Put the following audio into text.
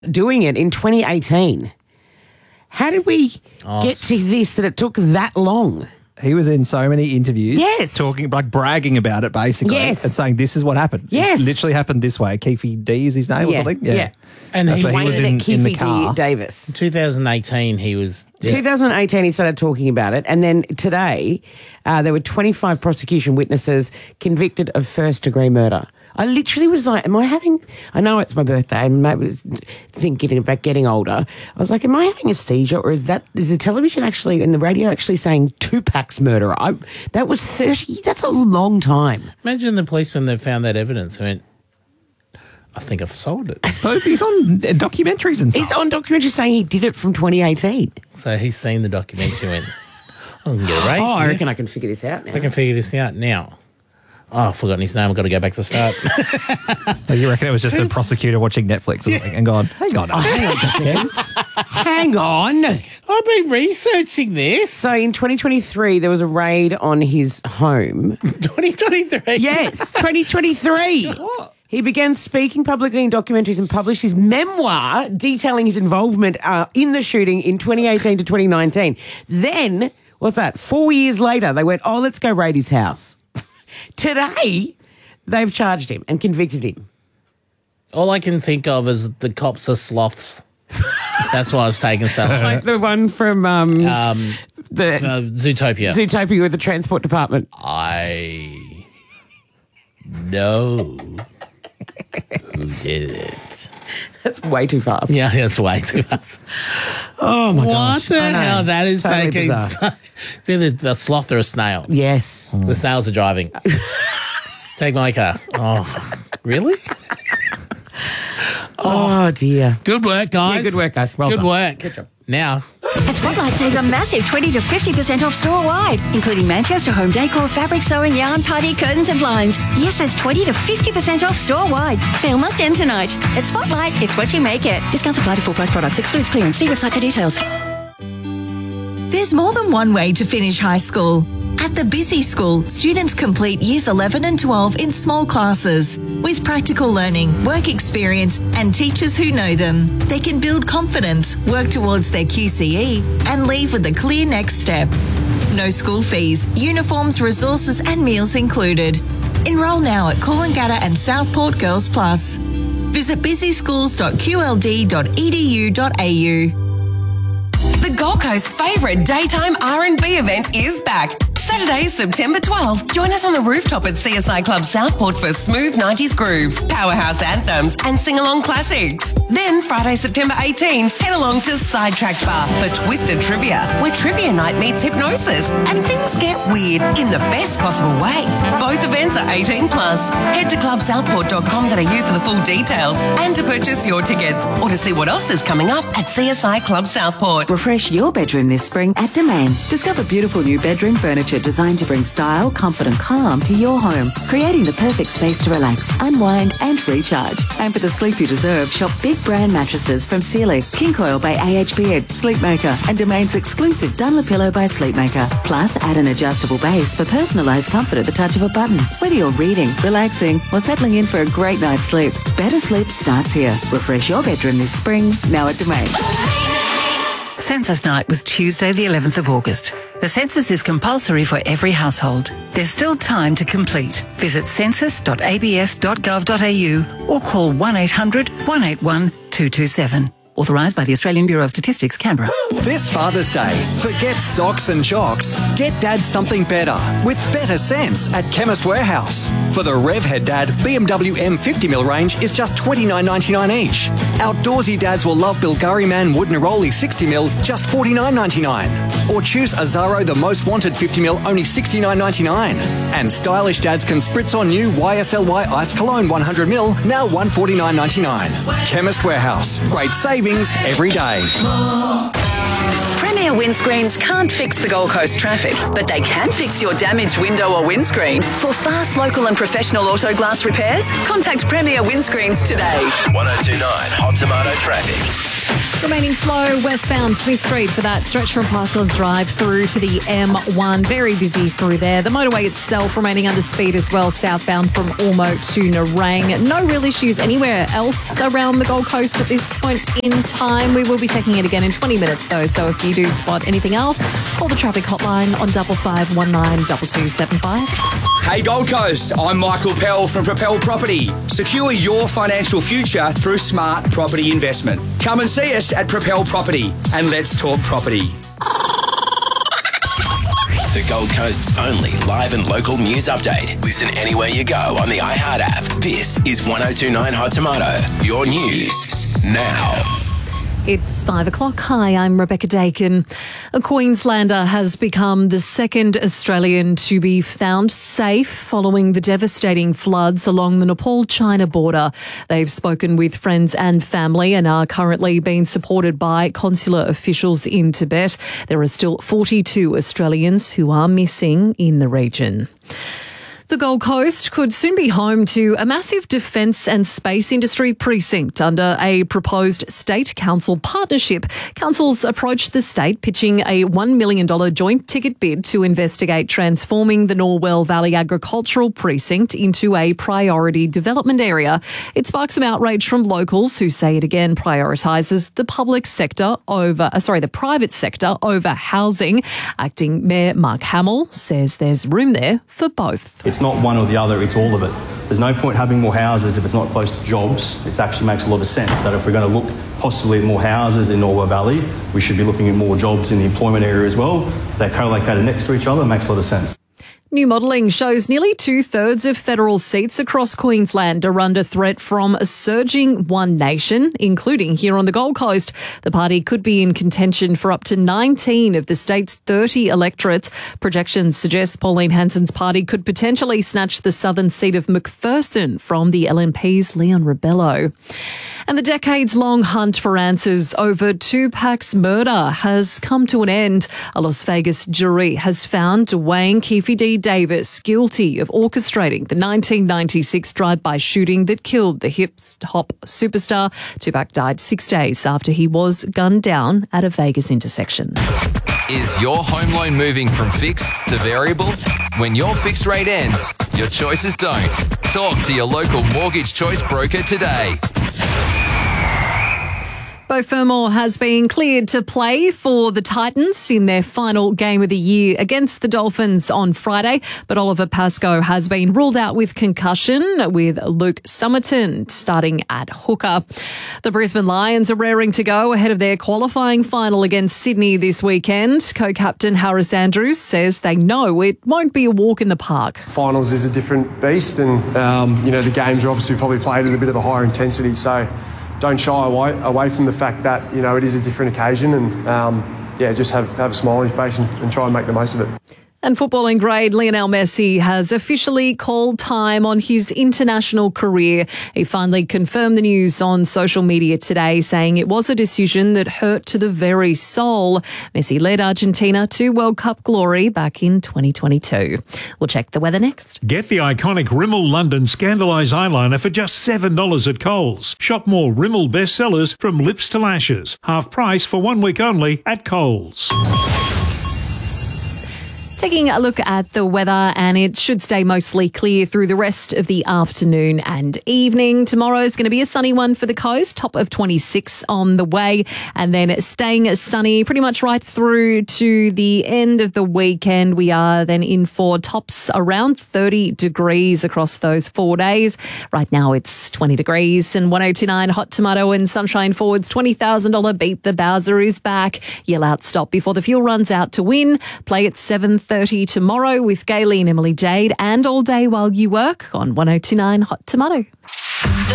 doing it in 2018. How did we get to this that it took that long? He was in so many interviews. Yes. Talking, like bragging about it basically. Yes. And saying this is what happened. Yes. It literally happened this way. Keefe D is his name or something? Yeah. And That's he what he was Wayne in the Keefe car. Davis. 2018, he was... 2018, he started talking about it. And then today, there were 25 prosecution witnesses convicted of first-degree murder. I literally was like, I know it's my birthday and maybe was thinking about getting older. I was like, am I having a seizure or is the television actually and the radio actually saying Tupac's murderer? That was 30, that's a long time. Imagine the policeman that found that evidence went, I think I've sold it. But he's on documentaries and stuff. He's on documentary saying he did it from 2018. So he's seen the documentary and went, I can get a raise. I here. reckon I can figure this out now. I can figure this out now. Oh, I've forgotten his name. I've got to go back to the start. Oh, you reckon it was just a prosecutor watching Netflix or something and gone, hang on. Hang on. I've been researching this. So in 2023, there was a raid on his home. 2023. Yes, 2023. He began speaking publicly in documentaries and published his memoir detailing his involvement in the shooting in 2018 to 2019. Then, 4 years later, they went, let's go raid his house. Today, they've charged him and convicted him. All I can think of is the cops are sloths. That's why I was taking so long. Like the one from the Zootopia. Zootopia with the transport department. I know who did it. That's way too fast. Yeah, that's way too fast. Oh, my gosh. What the I know. hell? That is Totally taking... bizarre. It's either the sloth or a snail. Yes. The snails are driving. Take my car. Oh, really? Oh, dear. Good work, guys. Yeah, good work, guys. Well Good done. work. Good job. Now... At Spotlight, save a massive 20 to 50% off store-wide, including Manchester home decor, fabric sewing, yarn, party, curtains and blinds. Yes, that's 20 to 50% off store-wide. Sale must end tonight. At Spotlight, it's what you make it. Discounts apply to full-price products. Excludes clearance. See website for details. There's more than one way to finish high school. At the Busy School, students complete years 11 and 12 in small classes. With practical learning, work experience and teachers who know them, they can build confidence, work towards their QCE and leave with a clear next step. No school fees, uniforms, resources and meals included. Enrol now at Coolangatta and Southport Girls Plus. Visit busyschools.qld.edu.au. The Gold Coast's favourite daytime R&B event is back. Saturday, September 12. Join us on the rooftop at CSI Club Southport for smooth 90s grooves, powerhouse anthems and sing-along classics. Then Friday, September 18, head along to Sidetrack Bar for Twisted Trivia, where trivia night meets hypnosis and things get weird in the best possible way. Both events are 18 plus. Head to clubsouthport.com.au for the full details and to purchase your tickets or to see what else is coming up at CSI Club Southport. Refresh your bedroom this spring at Domain. Discover beautiful new bedroom furniture designed to bring style, comfort and calm to your home, creating the perfect space to relax, unwind and recharge. And for the sleep you deserve, shop big brand mattresses from Sealy, King Coil by AHBN, Sleepmaker and Domain's exclusive Dunlopillow by Sleepmaker. Plus, add an adjustable base for personalised comfort at the touch of a button. Whether you're reading, relaxing or settling in for a great night's sleep, better sleep starts here. Refresh your bedroom this spring, now at Domain. Census night was Tuesday the 11th of August. The census is compulsory for every household. There's still time to complete. Visit census.abs.gov.au or call 1800 181 227. Authorised by the Australian Bureau of Statistics, Canberra. This Father's Day, forget socks and jocks. Get Dad something better with better sense at Chemist Warehouse. For the Revhead Dad BMW M50mm range is just $29.99 each. Outdoorsy dads will love Bilgari Man Wood Neroli 60mm, just $49.99. Or choose Azaro the Most Wanted 50mm, only $69.99. And stylish dads can spritz on new YSLY Ice Cologne 100ml, now $149.99. Chemist Warehouse. Great savings every day. Premier Windscreens can't fix the Gold Coast traffic, but they can fix your damaged window or windscreen. For fast, local and professional auto glass repairs, contact Premier Windscreens today. 1029 Hot Tomato Traffic. Remaining slow westbound Smith Street for that stretch from Parklands Drive through to the M1. Very busy through there. The motorway itself remaining under speed as well, southbound from Ormo to Nerang. No real issues anywhere else around the Gold Coast at this point in time. We will be checking it again in 20 minutes though, so if you do spot anything else, call the traffic hotline on 5519 2275. Hey Gold Coast, I'm Michael Pell from Propel Property. Secure your financial future through smart property investment. Come and see us at Propel Property and let's talk property. The Gold Coast's only live and local news update. Listen anywhere you go on the iHeart app. This is 1029 Hot Tomato. Your news now. It's 5 o'clock. Hi, I'm Rebecca Dakin. A Queenslander has become the second Australian to be found safe following the devastating floods along the Nepal-China border. They've spoken with friends and family and are currently being supported by consular officials in Tibet. There are still 42 Australians who are missing in the region. The Gold Coast could soon be home to a massive defence and space industry precinct under a proposed state council partnership. Councils approached the state pitching a $1 million joint ticket bid to investigate transforming the Norwell Valley Agricultural Precinct into a priority development area. It sparks some outrage from locals who say it again prioritises the the private sector over housing. Acting Mayor Mark Hamill says there's room there for both. It's not one or the other, it's all of it. There's no point having more houses if it's not close to jobs. It actually makes a lot of sense that if we're going to look possibly at more houses in Norwell Valley, we should be looking at more jobs in the employment area as well. They're co-located next to each other, it makes a lot of sense. New modelling shows nearly 2/3 of federal seats across Queensland are under threat from a surging One Nation, including here on the Gold Coast. The party could be in contention for up to 19 of the state's 30 electorates. Projections suggest Pauline Hanson's party could potentially snatch the southern seat of McPherson from the LNP's Leon Rebello. And the decades-long hunt for answers over Tupac's murder has come to an end. A Las Vegas jury has found Dwayne Keefe D. Davis guilty of orchestrating the 1996 drive-by shooting that killed the hip-hop superstar. Tupac died 6 days after he was gunned down at a Vegas intersection. Is your home loan moving from fixed to variable? When your fixed rate ends, your choices don't. Talk to your local mortgage choice broker today. Beau Fermor has been cleared to play for the Titans in their final game of the year against the Dolphins on Friday, but Oliver Pascoe has been ruled out with concussion, with Luke Summerton starting at hooker. The Brisbane Lions are raring to go ahead of their qualifying final against Sydney this weekend. Co-captain Harris Andrews says they know it won't be a walk in the park. Finals is a different beast and, the games are obviously probably played at a bit of a higher intensity, so don't shy away from the fact that, it is a different occasion and, just have a smile on your face and try and make the most of it. And footballing grade Lionel Messi has officially called time on his international career. He finally confirmed the news on social media today, saying it was a decision that hurt to the very soul. Messi led Argentina to World Cup glory back in 2022. We'll check the weather next. Get the iconic Rimmel London Scandalise eyeliner for just $7 at Coles. Shop more Rimmel bestsellers from lips to lashes. Half price for 1 week only at Coles. Taking a look at the weather, and it should stay mostly clear through the rest of the afternoon and evening. Tomorrow is going to be a sunny one for the coast, top of 26 on the way, and then staying sunny pretty much right through to the end of the weekend. We are then in for tops around 30 degrees across those 4 days. Right now it's 20 degrees, and 1029 Hot Tomato and Sunshine Forward's $20,000 Beat the Bowser is back. Yell out stop before the fuel runs out to win. Play at 7:30 tomorrow with Gaylene, Emily Jade, and all day while you work on 1029 Hot Tomato.